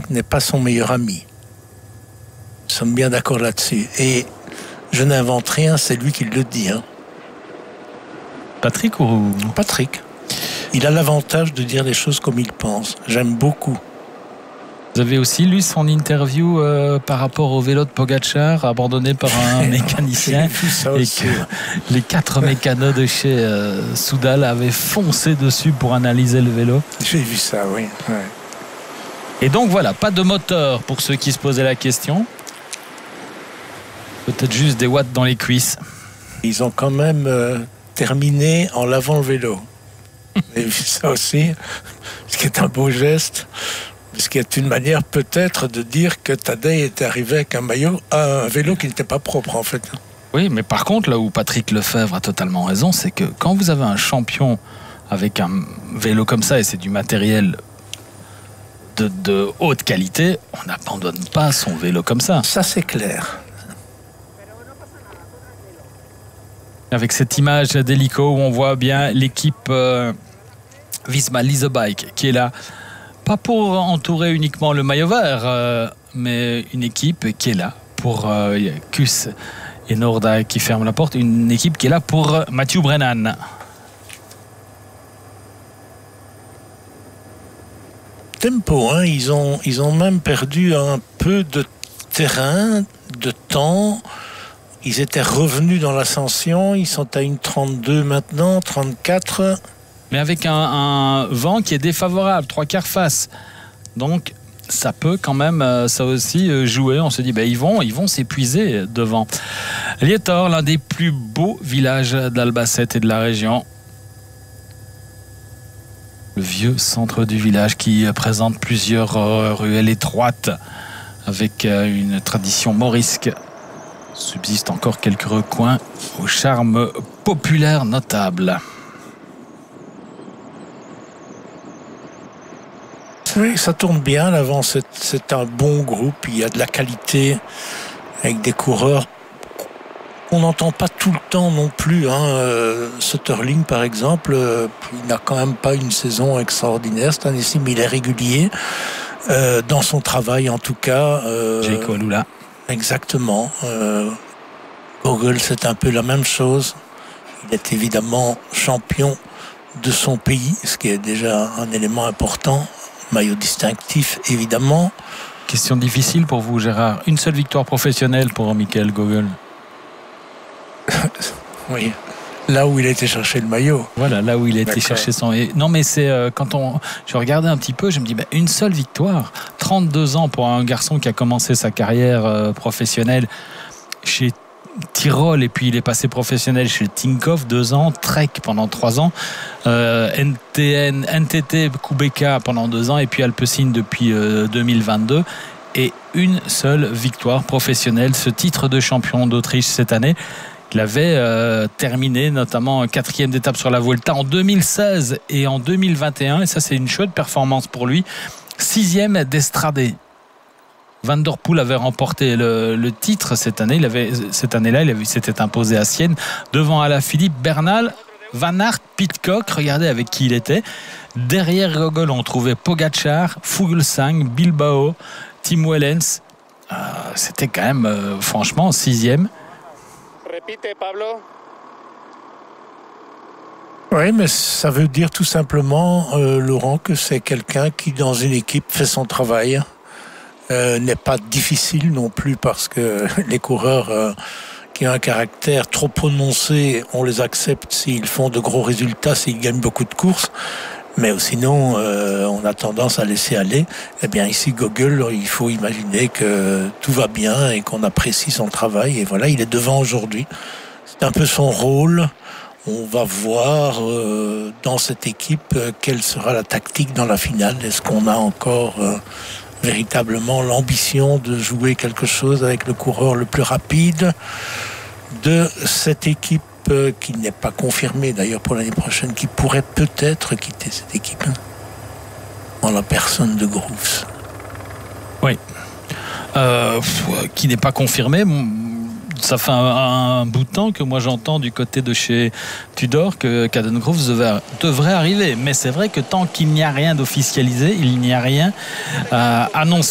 Franck n'est pas son meilleur ami. Nous sommes bien d'accord là-dessus. Et je n'invente rien, c'est lui qui le dit. Patrick ou... Patrick. Il a l'avantage de dire les choses comme il pense. J'aime beaucoup. Vous avez aussi lu son interview par rapport au vélo de Pogacar abandonné par un mécanicien et que les 4 mécanos de chez Soudal avaient foncé dessus pour analyser le vélo. J'ai vu ça, oui. Ouais. Et donc voilà, pas de moteur pour ceux qui se posaient la question. Peut-être juste des watts dans les cuisses. Ils ont quand même terminé en lavant le vélo. Vous avez vu ça aussi, ce qui est un beau geste. Ce qui est une manière peut-être de dire que Tadej était arrivé avec un vélo qui n'était pas propre en fait. Oui, mais par contre, là où Patrick Lefebvre a totalement raison, c'est que quand vous avez un champion avec un vélo comme ça, et c'est du matériel de haute qualité, on n'abandonne pas son vélo comme ça. Ça c'est clair. Avec cette image d'hélico où on voit bien l'équipe Visma Lease Bike qui est là. Pas pour entourer uniquement le maillot vert, mais une équipe qui est là pour Kuss et Norda qui ferment la porte. Une équipe qui est là pour Mathieu Brennan. Tempo, hein, ils ont même perdu un peu de terrain, de temps. Ils étaient revenus dans l'ascension. Ils sont à une 32 maintenant, 34. Mais avec un vent qui est défavorable, 3/4 face. Donc, ça peut quand même, ça aussi, jouer. On se dit, ils vont s'épuiser devant. Lietor, l'un des plus beaux villages d'Albacete et de la région. Le vieux centre du village qui présente plusieurs ruelles étroites avec une tradition morisque. Subsiste encore quelques recoins au charme populaire notable. Oui, ça tourne bien. L'avant, c'est un bon groupe. Il y a de la qualité avec des coureurs qu'on n'entend pas tout le temps non plus. Sutterling, par exemple, il n'a quand même pas une saison extraordinaire cette année-ci, mais il est régulier dans son travail, en tout cas. Jake Walula. Exactement. Gogol, c'est un peu la même chose. Il est évidemment champion de son pays, ce qui est déjà un élément important. Maillot distinctif, évidemment. Question difficile pour vous, Gérard. Une seule victoire professionnelle pour Michael Gogol. Oui, là où il a été chercher le maillot. Voilà, là où il a été chercher son... Non, mais c'est je regardais un petit peu, je me dis, une seule victoire. 32 ans pour un garçon qui a commencé sa carrière professionnelle chez Tyrol, et puis il est passé professionnel chez Tinkoff 2 ans, Trek pendant 3 ans, NTT Kubeka pendant 2 ans, et puis Alpecin depuis 2022, et une seule victoire professionnelle, ce titre de champion d'Autriche cette année. Il avait terminé notamment 4e d'étape sur la Vuelta en 2016 et en 2021, et ça c'est une chouette performance pour lui. 6e d'Estrade. Van der Poel avait remporté le titre cette année. Cette année-là, il s'était imposé à Sienne devant Alaphilippe, Bernal, Van Aert, Pidcock. Regardez avec qui il était. Derrière Gogol, on trouvait Pogacar, Fuglsang, Bilbao, Tim Wellens. C'était quand même, franchement, 6e. Répète, Pablo. Oui, mais ça veut dire tout simplement, Laurent, que c'est quelqu'un qui, dans une équipe, fait son travail. N'est pas difficile non plus, parce que les coureurs qui ont un caractère trop prononcé, on les accepte s'ils font de gros résultats, s'ils gagnent beaucoup de courses, mais sinon on a tendance à laisser aller. Eh bien ici Gogol, il faut imaginer que tout va bien et qu'on apprécie son travail, et voilà, il est devant aujourd'hui. C'est un peu son rôle. On va voir dans cette équipe quelle sera la tactique dans la finale. Est-ce qu'on a encore véritablement l'ambition de jouer quelque chose avec le coureur le plus rapide de cette équipe qui n'est pas confirmée d'ailleurs pour l'année prochaine, qui pourrait peut-être quitter cette équipe en la personne de Grooves. Oui. Qui n'est pas confirmée. Ça fait un bout de temps que moi j'entends du côté de chez Tudor que Caden Grooves devrait arriver. Mais c'est vrai que tant qu'il n'y a rien d'officialisé, il n'y a rien annoncé.